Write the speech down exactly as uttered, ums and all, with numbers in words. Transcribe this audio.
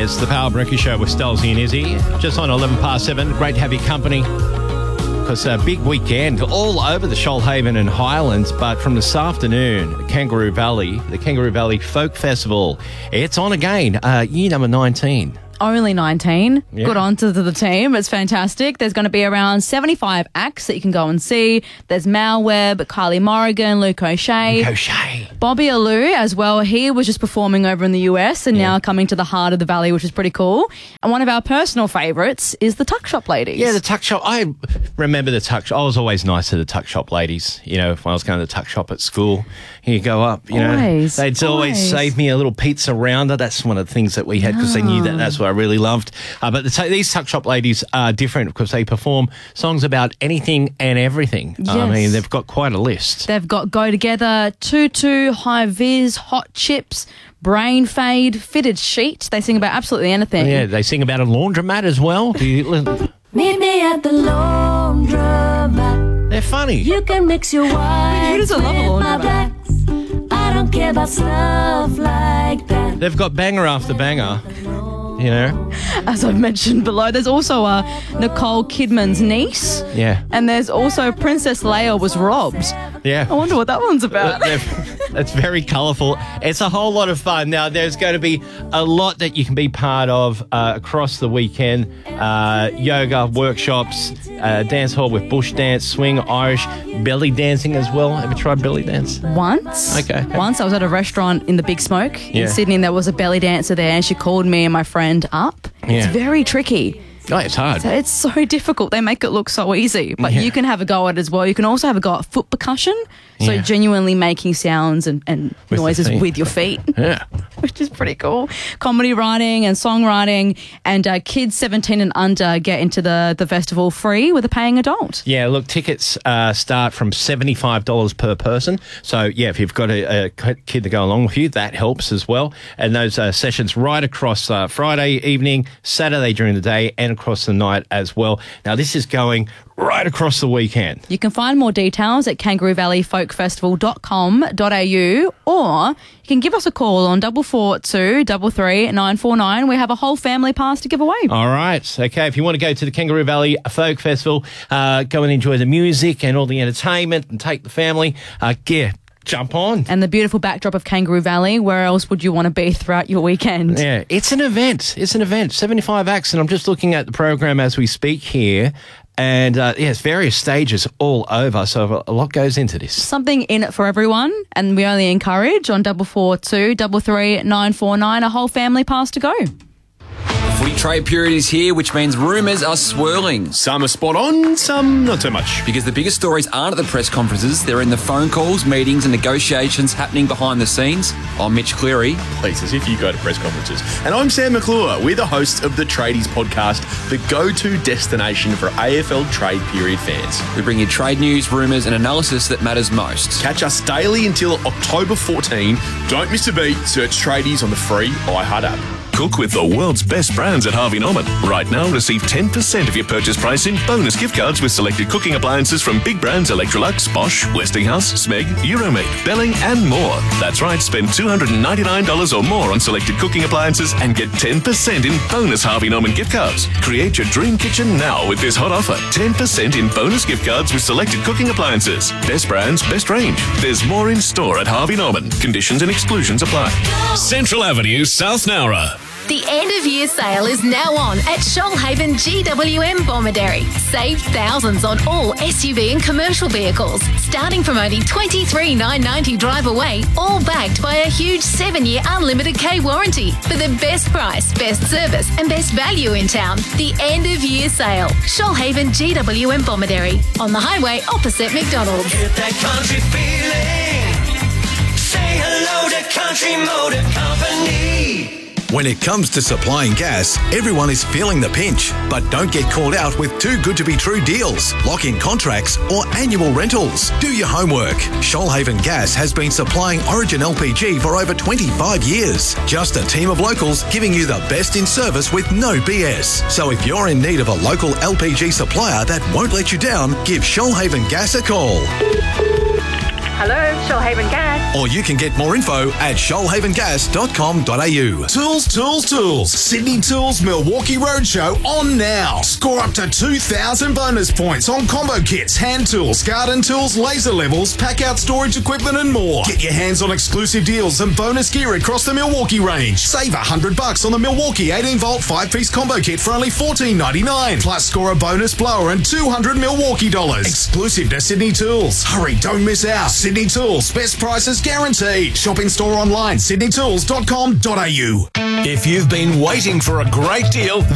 It's the Power Brinky Show with Stelzy and Izzy. Just on eleven past seven. Great to have your company. Because a big weekend all over the Shoalhaven and Highlands. But from this afternoon, Kangaroo Valley, the Kangaroo Valley Folk Festival, it's on again. Uh, year number nineteen. Only nineteen. Yeah. Good on to the team. It's fantastic. There's going to be around seventy-five acts that you can go and see. There's Mal Webb, Kylie Morrigan, Luke O'Shea. Luke O'Shea. Bobby Alou as well. He was just performing over in the U S and Yeah. now coming to the heart of the valley, which is pretty cool. And one of our personal favourites is the Tuck Shop Ladies. Yeah, the tuck shop. I remember the tuck shop. I was always nice to the tuck shop ladies. You know, when I was going to the tuck shop at school, you go up, you know. Always, They'd always always. save me a little pizza rounder. That's one of the things that we had because they knew that that's what I really loved. Uh, but the t- these tuck shop ladies are different because they perform songs about anything and everything. I Yes. mean, they've got quite a list. They've got Go Together, Tutu, High Viz, Hot Chips, Brain Fade, Fitted Sheet. They sing about absolutely anything. Yeah, they sing about a laundromat as well. Do you, Meet me at the laundromat. they're funny. You can mix your whites Who doesn't love a with my laundromat? blacks. I don't care about stuff like that. They've got banger after banger. You know? As I've mentioned below, there's also uh, Nicole Kidman's niece. Yeah. And there's also Princess Leia was robbed. Yeah. I wonder what that one's about. It's very colourful. It's a whole lot of fun. Now, there's going to be a lot that you can be part of uh, across the weekend. Uh, yoga, workshops, uh, dance hall with bush dance, swing, Irish, belly dancing as well. Have you tried belly dance? Once. Okay. Once I was at a restaurant in the Big Smoke Yeah. in Sydney and there was a belly dancer there and she called me and my friend up. It's Yeah. very tricky. Oh, it's hard. So it's so difficult. They make it look so easy. But Yeah. you can have a go at it as well. You can also have a go at foot percussion. So Yeah. genuinely making sounds and, and With the noises feet. with your feet. Yeah. Which is pretty cool. Comedy writing and songwriting, and uh, kids seventeen and under get into the, the festival free with a paying adult. Yeah, look, tickets uh, start from seventy-five dollars per person. So, yeah, if you've got a, a kid to go along with you, that helps as well. And those uh, sessions right across uh, Friday evening, Saturday during the day, and across the night as well. Now, this is going right across the weekend. You can find more details at kangaroo valley folk festival dot com dot a u or you can give us a call on double four two three three nine four nine. We have a whole family pass to give away. All right. Okay. If you want to go to the Kangaroo Valley Folk Festival, uh, go and enjoy the music and all the entertainment and take the family, uh, yeah, jump on. And the beautiful backdrop of Kangaroo Valley, where else would you want to be throughout your weekend? Yeah, it's an event. It's an event. seventy-five acts, and I'm just looking at the program as we speak here. And, uh, yes, various stages all over, so a lot goes into this. Something in it for everyone, and we only encourage on double four two three three nine four nine a whole family pass to go. Footy trade period is here, which means rumours are swirling. Some are spot on, some not so much. Because the biggest stories aren't at the press conferences, they're in the phone calls, meetings and negotiations happening behind the scenes. I'm Mitch Cleary. Please, as if you go to press conferences. And I'm Sam McClure. We're the hosts of the Tradies podcast, the go-to destination for A F L trade period fans. We bring you trade news, rumours and analysis that matters most. Catch us daily until October fourteenth. Don't miss a beat. Search Tradies on the free iHeart app. Cook with the world's best brands at Harvey Norman. Right now, receive ten percent of your purchase price in bonus gift cards with selected cooking appliances from big brands Electrolux, Bosch, Westinghouse, Smeg, Euromake, Belling and more. That's right, spend two hundred ninety-nine dollars or more on selected cooking appliances and get ten percent in bonus Harvey Norman gift cards. Create your dream kitchen now with this hot offer. ten percent in bonus gift cards with selected cooking appliances. Best brands, best range. There's more in store at Harvey Norman. Conditions and exclusions apply. Central Avenue, South Nowra. The end of year sale is now on at Shoalhaven G W M Bomaderry. Save thousands on all S U V and commercial vehicles, starting from only twenty-three thousand nine hundred ninety dollars drive away, all backed by a huge seven year unlimited K warranty for the best price, best service and best value in town. The end of year sale. Shoalhaven G W M Bomaderry on the highway opposite McDonald's. Get that country feeling. Say hello to Country Motor Company. When it comes to supplying gas, everyone is feeling the pinch. But don't get called out with too good to be true deals, lock-in contracts or annual rentals. Do your homework. Shoalhaven Gas has been supplying Origin L P G for over twenty-five years. Just a team of locals giving you the best in service with no B S. So if you're in need of a local L P G supplier that won't let you down, give Shoalhaven Gas a call. Hello, Shoalhaven Gas. Or you can get more info at shoalhaven gas dot com dot a u. Tools, tools, tools. Sydney Tools Milwaukee Roadshow on now. Score up to two thousand bonus points on combo kits, hand tools, garden tools, laser levels, pack-out storage equipment and more. Get your hands on exclusive deals and bonus gear across the Milwaukee range. Save one hundred bucks on the Milwaukee eighteen volt five piece combo kit for only fourteen ninety-nine. Plus score a bonus blower and two hundred Milwaukee dollars. Exclusive to Sydney Tools. Hurry, don't miss out. Sydney Tools. Best prices guaranteed. Shop in store online, sydney tools dot com dot a u. If you've been waiting for a great deal,